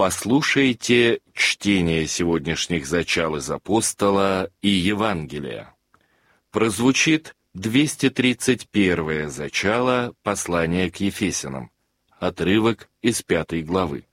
Послушайте чтение сегодняшних зачал из Апостола и Евангелия. Прозвучит 231 зачало послания к Ефесянам, отрывок из 5 главы.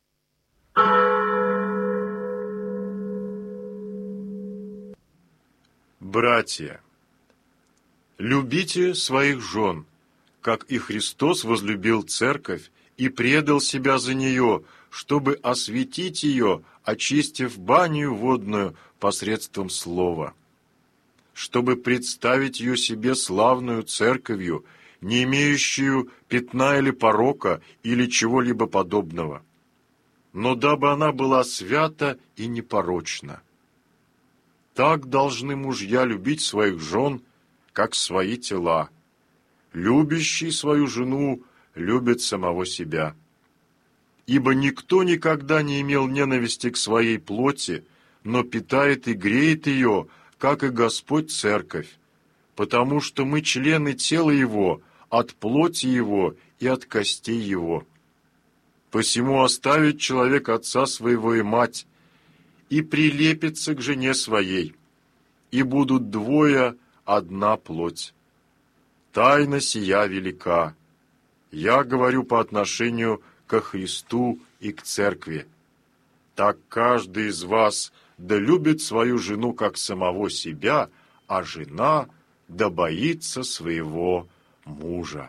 Братья, любите своих жен, как и Христос возлюбил церковь и предал себя за нее, чтобы осветить ее, очистив баню водную посредством слова, чтобы представить ее себе славную церковью, не имеющую пятна или порока или чего-либо подобного, но дабы она была свята и непорочна. Так должны мужья любить своих жен, как свои тела. Любящий свою жену любит самого себя. Ибо никто никогда не имел ненависти к своей плоти, но питает и греет ее, как и Господь церковь, потому что мы члены тела Его, от плоти Его и от костей Его. Посему оставит человек отца своего и мать, и прилепится к жене своей, и будут двое одна плоть. Тайна сия велика. Я говорю по отношению ко Христу и к церкви. Так каждый из вас да любит свою жену как самого себя, а жена да боится своего мужа.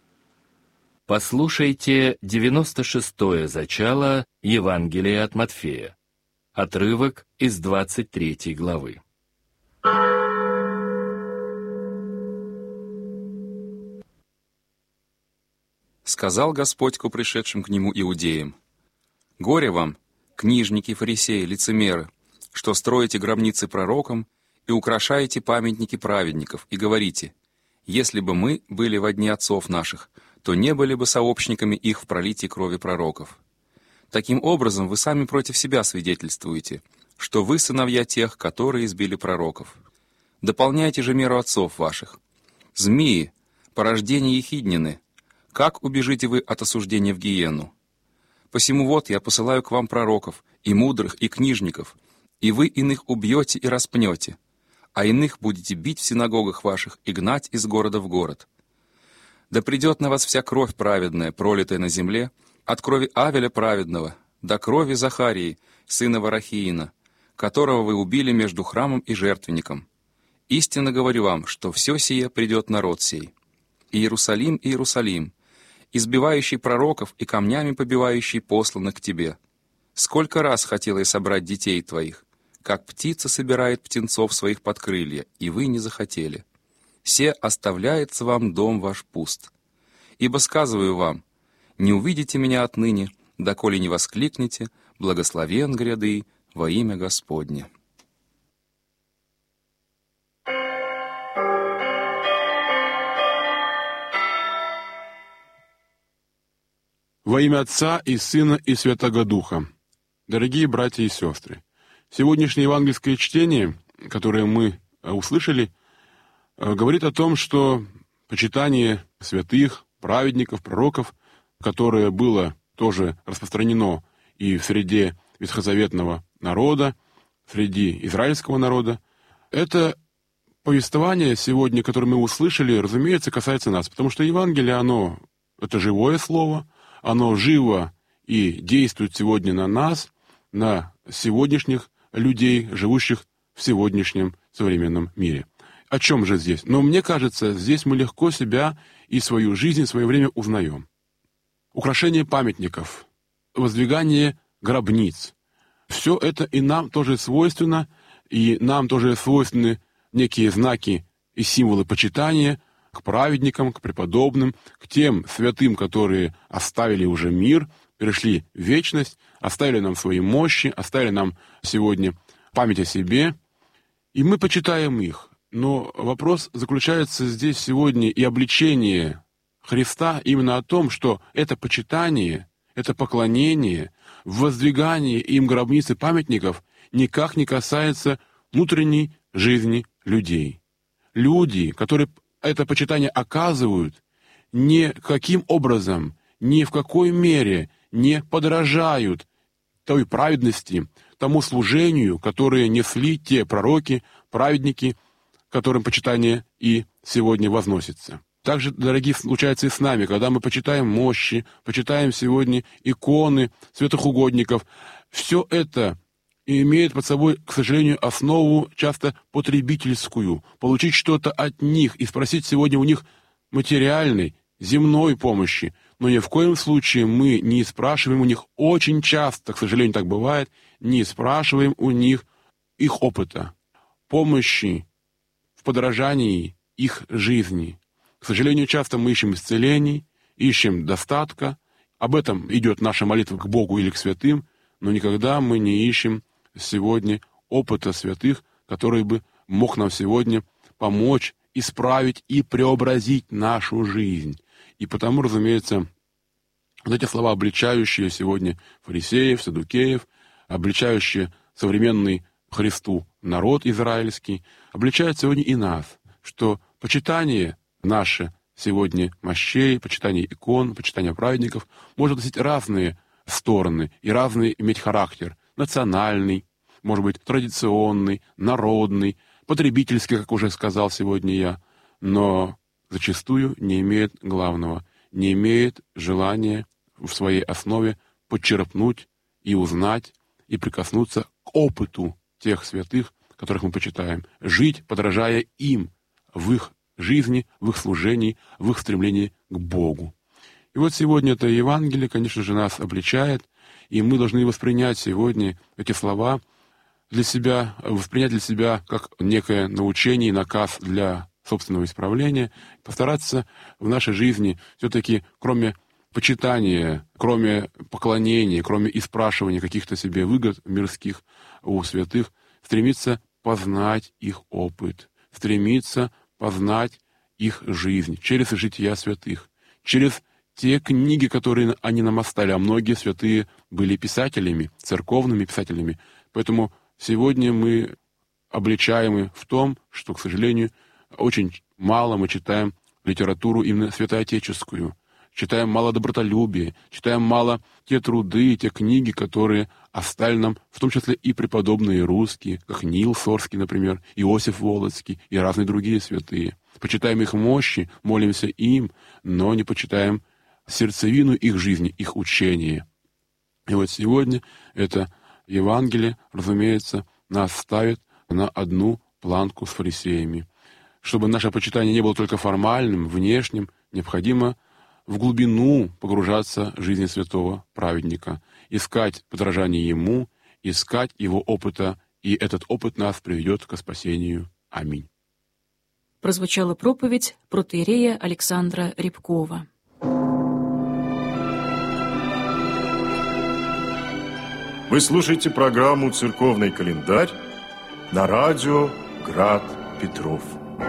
Послушайте 96-е зачало Евангелия от Матфея, отрывок из 23 главы. Сказал Господь ко пришедшим к Нему иудеям: «Горе вам, книжники, фарисеи, лицемеры, что строите гробницы пророкам и украшаете памятники праведников, и говорите: если бы мы были во дни отцов наших, то не были бы сообщниками их в пролитии крови пророков. Таким образом, вы сами против себя свидетельствуете, что вы сыновья тех, которые избили пророков. Дополняйте же меру отцов ваших. Змеи, порождение ехиднины, как убежите вы от осуждения в гиенну? Посему вот я посылаю к вам пророков, и мудрых, и книжников, и вы иных убьете и распнете, а иных будете бить в синагогах ваших и гнать из города в город. Да придет на вас вся кровь праведная, пролитая на земле, от крови Авеля праведного до крови Захарии, сына Варахиина, которого вы убили между храмом и жертвенником. Истинно говорю вам, что все сие придет народ сей. Иерусалим, Иерусалим, избивающий пророков и камнями побивающий посланных к тебе. Сколько раз хотела я собрать детей твоих, как птица собирает птенцов своих под крылья, и вы не захотели. Се оставляется вам дом ваш пуст. Ибо сказываю вам, не увидите меня отныне, доколе не воскликнете: благословен гряды во имя Господне». Во имя Отца и Сына и Святого Духа. Дорогие братья и сестры, сегодняшнее евангельское чтение, которое мы услышали, говорит о том, что почитание святых, праведников, пророков, которое было тоже распространено и в среде ветхозаветного народа, среди израильского народа, это повествование сегодня, которое мы услышали, разумеется, касается нас, потому что Евангелие, это живое слово, оно живо и действует сегодня на нас, на сегодняшних людей, живущих в сегодняшнем современном мире. О чем же здесь? Но мне кажется, здесь мы легко себя и свою жизнь, и свое время узнаем. Украшение памятников, воздвигание гробниц. Все это и нам тоже свойственно, и нам тоже свойственны некие знаки и символы почитания к праведникам, к преподобным, к тем святым, которые оставили уже мир, перешли в вечность, оставили нам свои мощи, оставили нам сегодня память о себе, и мы почитаем их. Но вопрос заключается здесь сегодня и обличение Христа именно о том, что это почитание, это поклонение, воздвигание им гробниц и памятников никак не касается внутренней жизни людей. Люди, которые это почитание оказывают, никаким образом, ни в какой мере не подражают той праведности, тому служению, которое несли те пророки, праведники, которым почитание и сегодня возносится. Также, дорогие, случается и с нами, когда мы почитаем мощи, почитаем сегодня иконы святых угодников. Все это имеет под собой, к сожалению, основу часто потребительскую. Получить что-то от них и спросить сегодня у них материальной, земной помощи. Но ни в коем случае мы не спрашиваем у них, очень часто, к сожалению, так бывает, не спрашиваем у них их опыта, помощи в подражании их жизни. К сожалению, часто мы ищем исцелений, ищем достатка. Об этом идет наша молитва к Богу или к святым, но никогда мы не ищем сегодня опыта святых, который бы мог нам сегодня помочь исправить и преобразить нашу жизнь. И потому, разумеется, вот эти слова, обличающие сегодня фарисеев, саддукеев, обличающие современный Христу народ израильский, обличают сегодня и нас, что почитание наше сегодня мощей, почитание икон, почитание праведников может носить разные стороны и разный иметь характер. Национальный, может быть, традиционный, народный, потребительский, как уже сказал сегодня я, но зачастую не имеет главного, не имеет желания в своей основе подчерпнуть и узнать, и прикоснуться к опыту тех святых, которых мы почитаем, жить, подражая им в их жизни, в их служении, в их стремлении к Богу. И вот сегодня это Евангелие, конечно же, нас обличает, и мы должны воспринять сегодня эти слова для себя, воспринять для себя как некое научение и наказ для собственного исправления, постараться в нашей жизни все-таки, кроме почитания, кроме поклонения, кроме испрашивания каких-то себе выгод мирских у святых, стремиться познать их опыт, стремиться познать их жизнь через жития святых, через те книги, которые они нам оставили, а многие святые были писателями, церковными писателями. Поэтому сегодня мы обличаемы в том, что, к сожалению, очень мало мы читаем литературу именно святоотеческую, читаем мало добротолюбия, читаем мало те труды, те книги, которые оставили нам, в том числе и преподобные русские, как Нил Сорский, например, Иосиф Волоцкий и разные другие святые. Почитаем их мощи, молимся им, но не почитаем сердцевину их жизни, их учения. И вот сегодня это Евангелие, разумеется, нас ставит на одну планку с фарисеями. Чтобы наше почитание не было только формальным, внешним, необходимо в глубину погружаться в жизнь святого праведника, искать подражание ему, искать его опыта, и этот опыт нас приведет к спасению. Аминь. Прозвучала проповедь протоиерея Александра Рябкова. Вы слушаете программу «Церковный календарь» на радио «Град Петров».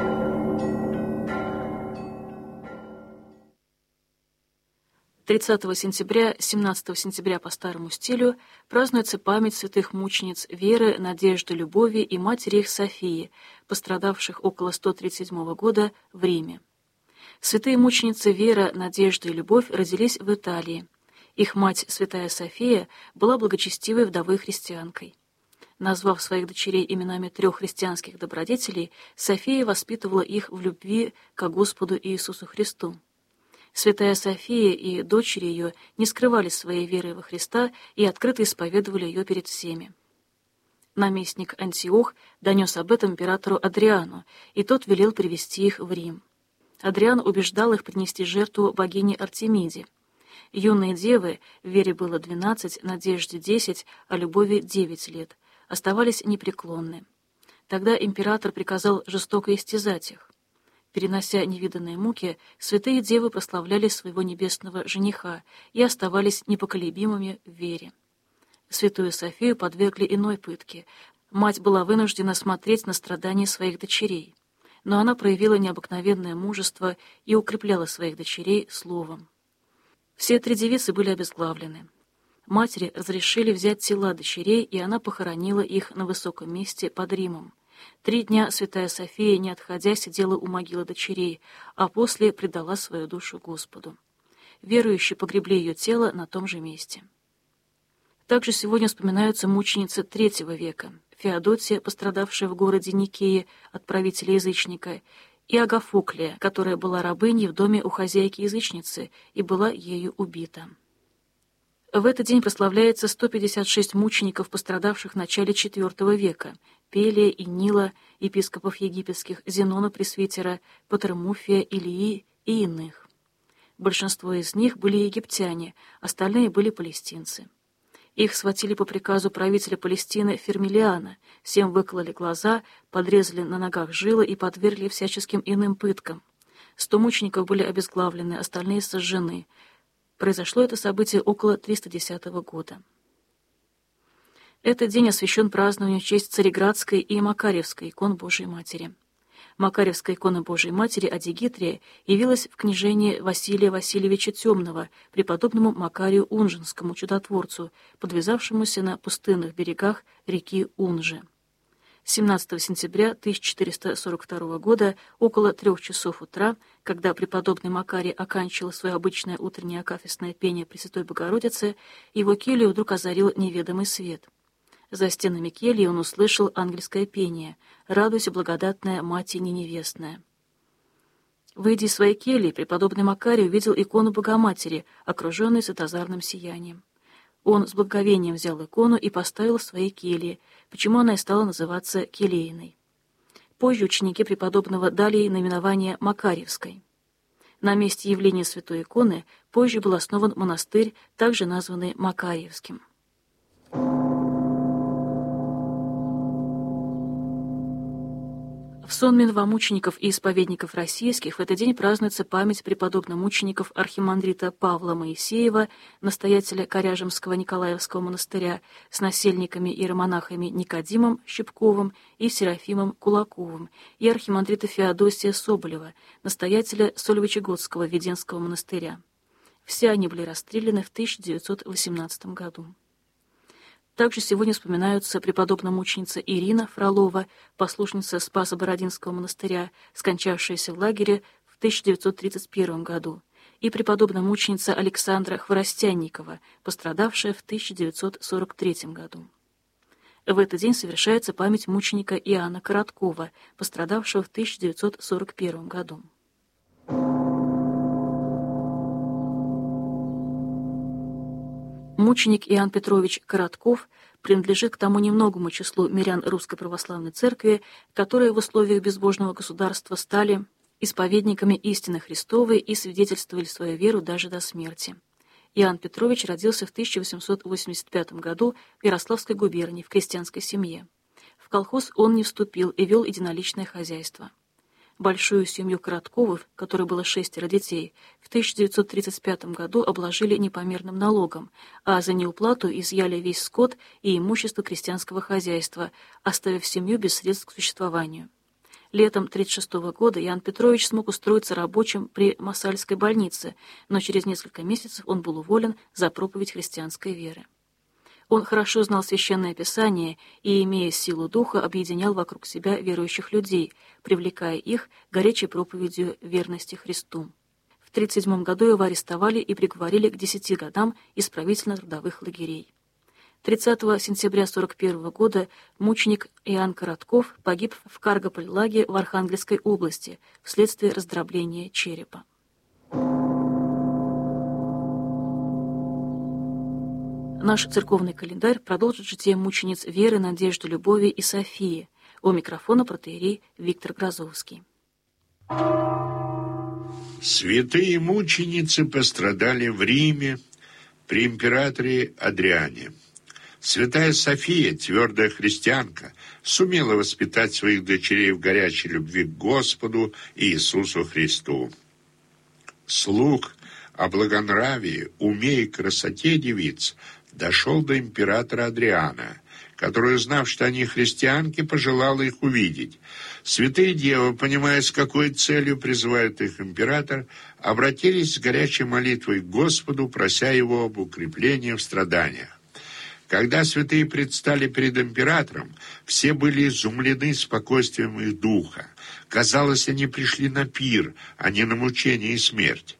«30 сентября, 17 сентября по старому стилю празднуется память святых мучениц Веры, Надежды, Любови и матери их Софии, пострадавших около 137 года в Риме. Святые мученицы Вера, Надежда и Любовь родились в Италии. Их мать, святая София, была благочестивой вдовой христианкой. Назвав своих дочерей именами 3 христианских добродетелей, София воспитывала их в любви к Господу Иисусу Христу. Святая София и дочери ее не скрывали своей веры во Христа и открыто исповедовали ее перед всеми. Наместник Антиох донес об этом императору Адриану, и тот велел привести их в Рим. Адриан убеждал их принести жертву богине Артемиде. Юные девы, Вере было 12, Надежде 10, а Любови 9 лет, оставались непреклонны. Тогда император приказал жестоко истязать их. Перенося невиданные муки, святые девы прославляли своего небесного жениха и оставались непоколебимыми в вере. Святую Софию подвергли иной пытке. Мать была вынуждена смотреть на страдания своих дочерей, но она проявила необыкновенное мужество и укрепляла своих дочерей словом. Все 3 девицы были обезглавлены. Матери разрешили взять тела дочерей, и она похоронила их на высоком месте под Римом. 3 дня святая София, не отходя, сидела у могилы дочерей, а после предала свою душу Господу. Верующие погребли ее тело на том же месте. Также сегодня вспоминаются мученицы III века, Феодотия, пострадавшая в городе Никее от правителя-язычника, и Агафоклия, которая была рабыней в доме у хозяйки-язычницы и была ею убита. В этот день прославляется 156 мучеников, пострадавших в начале IV века, Пелия и Нила, епископов египетских, Зенона Пресвитера, Патрамуфия, Илии и иных. Большинство из них были египтяне, остальные были палестинцы. Их схватили по приказу правителя Палестины Фермилиана, всем выкололи глаза, подрезали на ногах жилы и подвергли всяческим иным пыткам. 100 мучеников были обезглавлены, остальные сожжены. Произошло это событие около 310 года. Этот день освящен празднованию в честь Цареградской и Макарьевской икон Божией Матери. Макарьевская икона Божией Матери Адигитрия явилась в княжении Василия Васильевича Темного, преподобному Макарию Унжинскому чудотворцу, подвязавшемуся на пустынных берегах реки Унжи. 17 сентября 1442 года, около 3 часов утра, когда преподобный Макарий оканчивал свое обычное утреннее акафистное пение Пресвятой Богородицы, его келью вдруг озарил неведомый свет. За стенами кельи он услышал ангельское пение «Радуйся, благодатная Мать невестная». Выйдя из своей кельи, преподобный Макарий увидел икону Богоматери, окруженную светозарным сиянием. Он с благоговением взял икону и поставил в своей келье, почему она и стала называться келейной. Позже ученики преподобного дали ей наименование Макарьевской. На месте явления святой иконы позже был основан монастырь, также названный Макарьевским. В сон новомучеников и исповедников российских в этот день празднуется память преподобно-мучеников архимандрита Павла Моисеева, настоятеля Коряжемского Николаевского монастыря, с насельниками и иеромонахами Никодимом Щипковым и Серафимом Кулаковым, и архимандрита Феодосия Соболева, настоятеля Сольвычегодского Веденского монастыря. Все они были расстреляны в 1918 году. Также сегодня вспоминаются преподобно-мученица Ирина Фролова, послушница Спасо-Бородинского монастыря, скончавшаяся в лагере в 1931 году, и преподобно-мученица Александра Хворостянникова, пострадавшая в 1943 году. В этот день совершается память мученика Иоанна Короткова, пострадавшего в 1941 году. Мученик Иоанн Петрович Коротков принадлежит к тому немногому числу мирян Русской Православной Церкви, которые в условиях безбожного государства стали исповедниками истины Христовой и свидетельствовали свою веру даже до смерти. Иоанн Петрович родился в 1885 году в Ярославской губернии в крестьянской семье. В колхоз он не вступил и вел единоличное хозяйство. Большую семью Коротковых, которой было 6 детей, в 1935 году обложили непомерным налогом, а за неуплату изъяли весь скот и имущество крестьянского хозяйства, оставив семью без средств к существованию. Летом 1936 года Иоанн Петрович смог устроиться рабочим при Масальской больнице, но через несколько месяцев он был уволен за проповедь христианской веры. Он хорошо знал Священное Писание и, имея силу духа, объединял вокруг себя верующих людей, привлекая их горячей проповедью верности Христу. В 1937 году его арестовали и приговорили к 10 годам исправительно-трудовых лагерей. 30 сентября 1941 года мученик Иоанн Коротков погиб в Каргополь-Лаге в Архангельской области вследствие раздробления черепа. Наш церковный календарь продолжит житие мучениц Веры, Надежды, Любови и Софии. У микрофона протоиерей Виктор Грозовский. Святые мученицы пострадали в Риме при императоре Адриане. Святая София, твердая христианка, сумела воспитать своих дочерей в горячей любви к Господу и Иисусу Христу. Слух о благонравии, уме и красоте девиц дошел до императора Адриана, который, узнав, что они христианки, пожелал их увидеть. Святые девы, понимая, с какой целью призывает их император, обратились с горячей молитвой к Господу, прося его об укреплении в страданиях. Когда святые предстали перед императором, все были изумлены спокойствием их духа. Казалось, они пришли на пир, а не на мучение и смерть.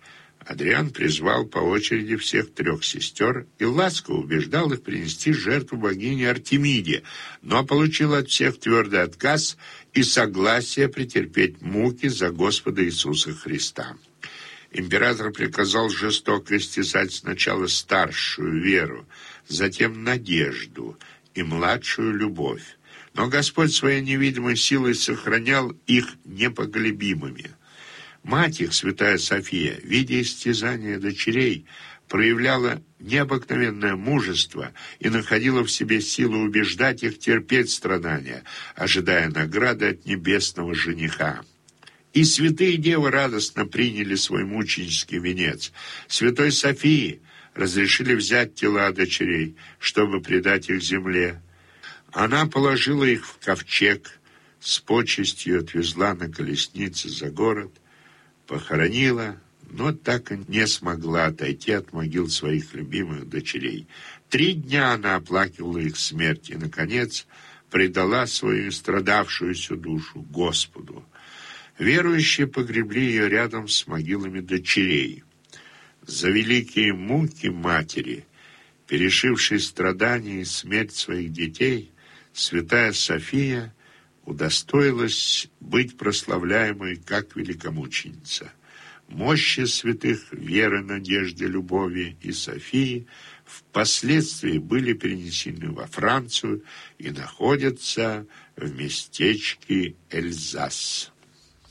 Адриан призвал по очереди всех 3 сестер и ласково убеждал их принести жертву богине Артемиде, но получил от всех твердый отказ и согласие претерпеть муки за Господа Иисуса Христа. Император приказал жестоко истязать сначала старшую Веру, затем Надежду и младшую Любовь. Но Господь своей невидимой силой сохранял их непоколебимыми. Мать их, святая София, видя истязания дочерей, проявляла необыкновенное мужество и находила в себе силу убеждать их терпеть страдания, ожидая награды от небесного жениха. И святые девы радостно приняли свой мученический венец. Святой Софии разрешили взять тела дочерей, чтобы предать их земле. Она положила их в ковчег, с почестью отвезла на колеснице за город, похоронила, но так и не смогла отойти от могил своих любимых дочерей. 3 дня она оплакивала их смерть и, наконец, предала свою страдавшуюся душу Господу. Верующие погребли ее рядом с могилами дочерей. За великие муки матери, перешившей страдания и смерть своих детей, святая София удостоилась быть прославляемой как великомученица. Мощи святых Веры, Надежды, Любови и Софии впоследствии были перенесены во Францию и находятся в местечке Эльзас.